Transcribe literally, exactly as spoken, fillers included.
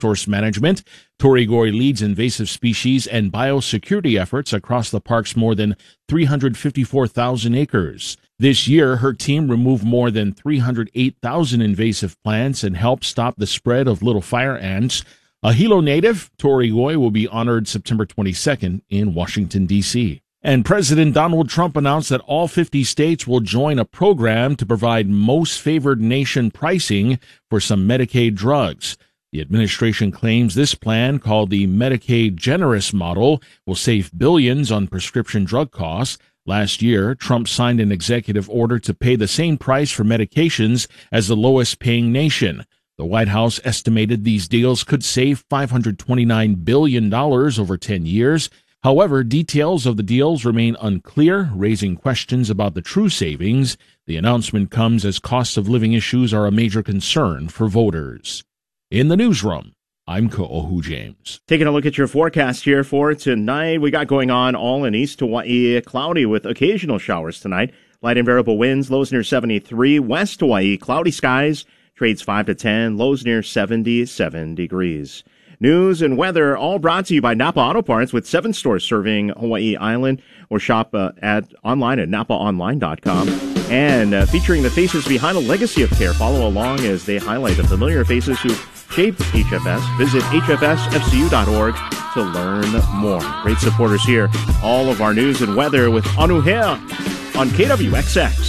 resource management. Tori-Goi leads invasive species and biosecurity efforts across the park's more than three hundred fifty-four thousand acres. This year, her team removed more than three hundred eight thousand invasive plants and helped stop the spread of little fire ants. A Hilo native, Tori-Goi will be honored September twenty-second in Washington, D C And President Donald Trump announced that all fifty states will join a program to provide most favored nation pricing for some Medicaid drugs. The administration claims this plan, called the Medicaid Generous Model, will save billions on prescription drug costs. Last year, Trump signed an executive order to pay the same price for medications as the lowest-paying nation. The White House estimated these deals could save five hundred twenty-nine billion dollars over ten years. However, details of the deals remain unclear, raising questions about the true savings. The announcement comes as cost of living issues are a major concern for voters. In the newsroom, I'm Ko'ohu James. Taking a look at your forecast here for tonight. We got going on all in East Hawaii, cloudy with occasional showers tonight. Light and variable winds, lows near seventy-three. West Hawaii, cloudy skies, trades five to ten, lows near seventy-seven degrees. News and weather, all brought to you by Napa Auto Parts, with seven stores serving Hawaii Island, or shop uh, at online at napa online dot com. And uh, featuring the faces behind a legacy of care. Follow along as they highlight the familiar faces who shaped H F S. Visit H F S F C U dot org to learn more. Great supporters here. All of our news and weather with Anu Hea on K W X X.